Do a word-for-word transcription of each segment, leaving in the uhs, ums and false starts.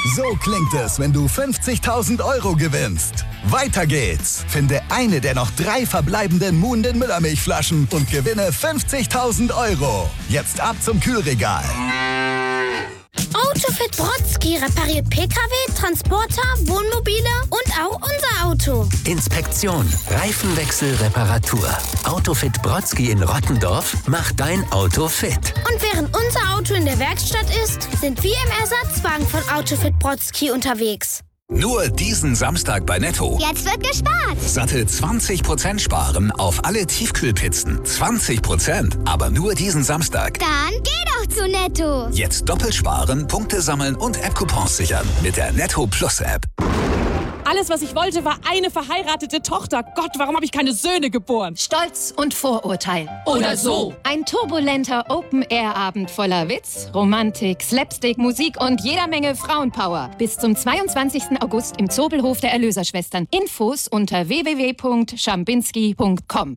So klingt es, wenn du fünfzigtausend Euro gewinnst. Weiter geht's. Finde eine der noch drei verbleibenden Moon den Müllermilchflaschen und gewinne fünfzigtausend Euro. Jetzt ab zum Kühlregal. Autofit Brodsky repariert P K W, Transporter, Wohnmobile und auch unser Auto. Inspektion, Reifenwechsel, Reparatur. Autofit Brodsky in Rottendorf macht dein Auto fit. Und während unser Auto in der Werkstatt ist, sind wir im Ersatzwagen von Autofit Brodsky unterwegs. Nur diesen Samstag bei Netto. Jetzt wird gespart. Satte zwanzig Prozent sparen auf alle Tiefkühlpizzen. zwanzig Prozent, aber nur diesen Samstag. Dann geh doch zu Netto. Jetzt doppelt sparen, Punkte sammeln und App-Coupons sichern mit der Netto Plus App. Alles, was ich wollte, war eine verheiratete Tochter. Gott, warum habe ich keine Söhne geboren? Stolz und Vorurteil. Oder so. Ein turbulenter Open-Air-Abend voller Witz, Romantik, Slapstick, Musik und jeder Menge Frauenpower. Bis zum zweiundzwanzigsten August im Zobelhof der Erlöserschwestern. Infos unter w w w punkt schambinski punkt com.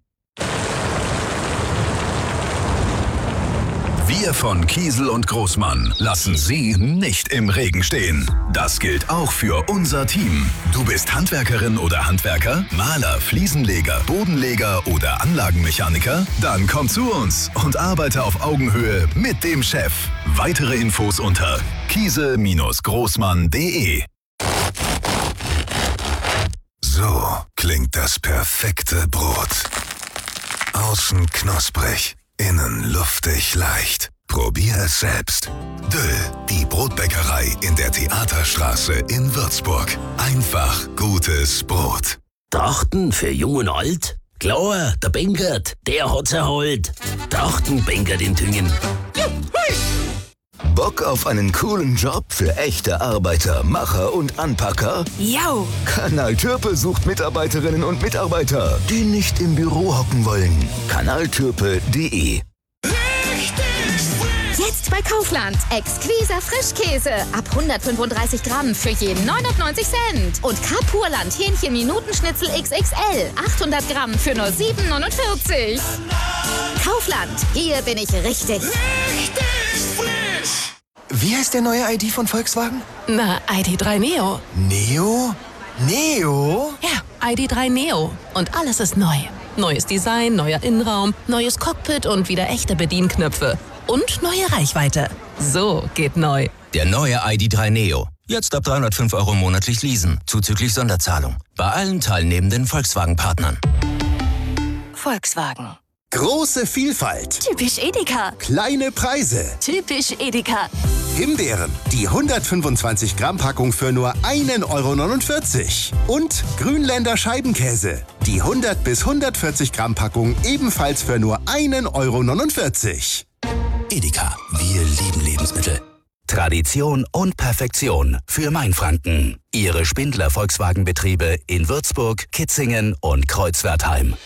Wir von Kiesel und Großmann lassen Sie nicht im Regen stehen. Das gilt auch für unser Team. Du bist Handwerkerin oder Handwerker, Maler, Fliesenleger, Bodenleger oder Anlagenmechaniker? Dann komm zu uns und arbeite auf Augenhöhe mit dem Chef. Weitere Infos unter kiesel Großmann punkt de. So klingt das perfekte Brot. Außen knusprig, innen luftig leicht. Probier es selbst. Döll, die Brotbäckerei in der Theaterstraße in Würzburg. Einfach gutes Brot. Trachten für Jung und Alt? Klar, der Benkert, der hat's erholt. Trachten Benkert in Tüngen. Bock auf einen coolen Job für echte Arbeiter, Macher und Anpacker? Yo! Kanal Türpe sucht Mitarbeiterinnen und Mitarbeiter, die nicht im Büro hocken wollen. kanaltürpe punkt de. Jetzt bei Kaufland. Exquiser Frischkäse. Ab hundertfünfunddreißig Gramm für jeden neunundneunzig Cent. Und Kapurland Hähnchen-Minutenschnitzel X X L. achthundert Gramm für nur sieben neunundvierzig. Kaufland. Hier bin ich richtig. Richtig frisch. Wie heißt der neue I D von Volkswagen? Na, I D drei Neo. Neo? Neo? Ja, I D drei Neo. Und alles ist neu. Neues Design, neuer Innenraum, neues Cockpit und wieder echte Bedienknöpfe. Und neue Reichweite. So geht neu. Der neue I D drei Neo. Jetzt ab dreihundertfünf Euro monatlich leasen, zuzüglich Sonderzahlung. Bei allen teilnehmenden Volkswagen-Partnern. Volkswagen. Große Vielfalt. Typisch Edeka. Kleine Preise. Typisch Edeka. Himbeeren, die hundertfünfundzwanzig Gramm Packung für nur einen Euro neunundvierzig. Und Grünländer Scheibenkäse, die hundert bis hundertvierzig Gramm Packung ebenfalls für nur einen Euro neunundvierzig. Edeka, wir lieben Lebensmittel. Tradition und Perfektion für Mainfranken. Ihre Spindler Volkswagenbetriebe in Würzburg, Kitzingen und Kreuzwertheim.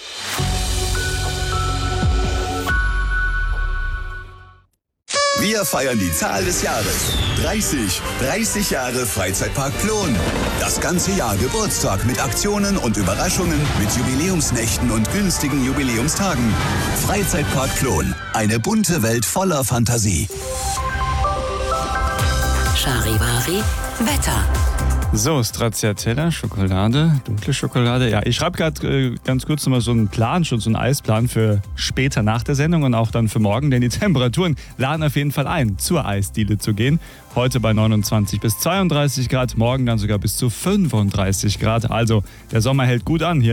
Wir feiern die Zahl des Jahres. dreißig. dreißig Jahre Freizeitpark Plon. Das ganze Jahr Geburtstag mit Aktionen und Überraschungen, mit Jubiläumsnächten und günstigen Jubiläumstagen. Freizeitpark Plon. Eine bunte Welt voller Fantasie. Charivari, Wetter. So, Stracciatella, Schokolade, dunkle Schokolade. Ja, ich schreibe gerade äh, ganz kurz nochmal so einen Plan, schon so einen Eisplan für später nach der Sendung und auch dann für morgen, denn die Temperaturen laden auf jeden Fall ein, zur Eisdiele zu gehen. Heute bei neunundzwanzig bis zweiunddreißig Grad, morgen dann sogar bis zu fünfunddreißig Grad. Also, der Sommer hält gut an hier.